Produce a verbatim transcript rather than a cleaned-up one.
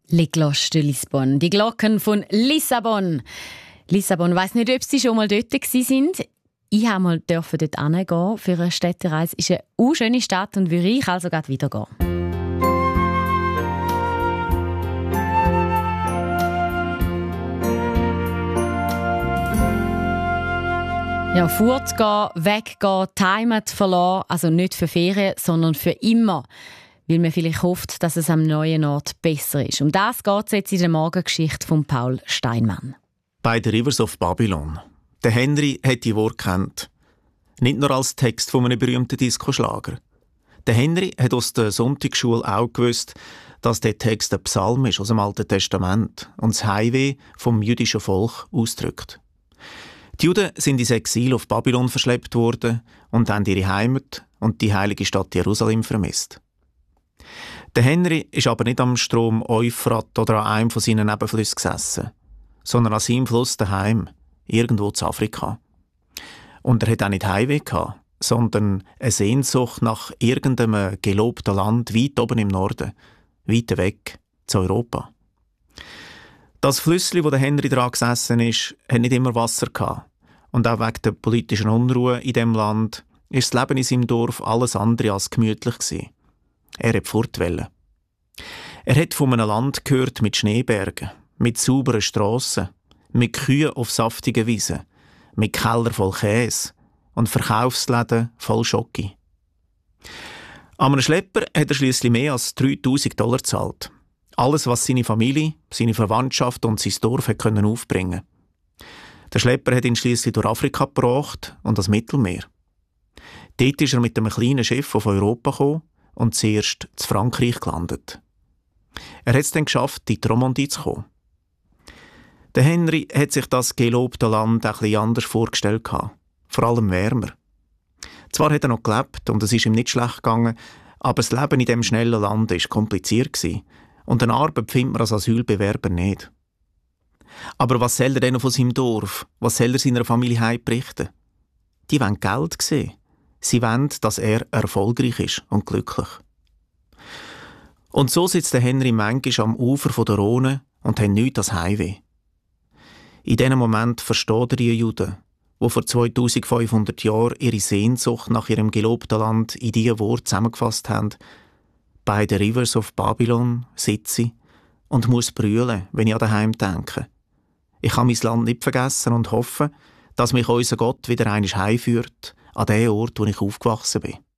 Les Cloches de Lisbonne, die Glocken von Lissabon. Lissabon, ich weiss nicht, ob Sie schon mal dort waren. Ich durfte mal dort hingehen für eine Städtereise. Es ist eine u schöne Stadt und würde ich also gerade wieder gehen. Ja, fortgehen, weggehen, die Heimat verlassen, also nicht für Ferien, sondern für immer. Weil man vielleicht hofft, dass es am neuen Ort besser ist. Um das geht es jetzt in der Morgengeschichte von Paul Steinmann. Bei The Rivers of Babylon. Der Henry hat die Worte gekannt. Nicht nur als Text von einem berühmten Disco-Schlager. Der Henry hat aus der Sonntagsschule auch gewusst, dass der Text ein Psalm ist aus dem Alten Testament und das Heimweh vom jüdischen Volk ausdrückt. Die Juden sind ins Exil auf Babylon verschleppt worden und haben ihre Heimat und die heilige Stadt Jerusalem vermisst. Der Henry ist aber nicht am Strom Euphrat oder an einem von seinen Nebenflüssen gesessen, sondern an seinem Fluss daheim, irgendwo in Afrika. Und er hat auch nicht Heimweh gehabt, sondern eine Sehnsucht nach irgendeinem gelobten Land weit oben im Norden, weit weg, zu Europa. Das Flüssli, wo der Henry dran gesessen ist, hat nicht immer Wasser gehabt. Und auch wegen der politischen Unruhe in dem Land ist das Leben in seinem Dorf alles andere als gemütlich gewesen. Er hat fortwollen. Er hat von einem Land gehört mit Schneebergen, mit sauberen Strassen, mit Kühen auf saftigen Wiesen, mit Keller voll Käse und Verkaufsläden voll Schoki. An einem Schlepper hat er schliesslich mehr als dreitausend Dollar gezahlt. Alles, was seine Familie, seine Verwandtschaft und sein Dorf hat können aufbringen. Der Schlepper hat ihn schliesslich durch Afrika gebracht und das Mittelmeer. Dort ist er mit einem kleinen Schiff auf Europa gekommen und zuerst zu Frankreich gelandet. Er hat es dann geschafft, in die Romandie zu kommen. Der Henry hat sich das gelobte Land ein bisschen anders vorgestellt, vor allem wärmer. Zwar hat er noch gelebt und es ist ihm nicht schlecht gegangen, aber das Leben in diesem schnellen Land war kompliziert und eine Arbeit findet man als Asylbewerber nicht. Aber was soll er denn von seinem Dorf, was soll er seiner Familie heim berichten? Die wollen Geld sehen. Sie wollen, dass er erfolgreich ist und glücklich. Und so sitzt der Henry manchmal am Ufer der Rhone und hat nichts als Heimweh. In diesem Moment versteht er die Juden, die vor zweitausendfünfhundert Jahren ihre Sehnsucht nach ihrem gelobten Land in diese Worte zusammengefasst haben. Bei The Rivers of Babylon sitze ich und muss brüllen, wenn ich an daheim denke. Ich kann mein Land nicht vergessen und hoffe, dass mich unser Gott wieder einmal heimführt, an den Ort, wo ich aufgewachsen bin.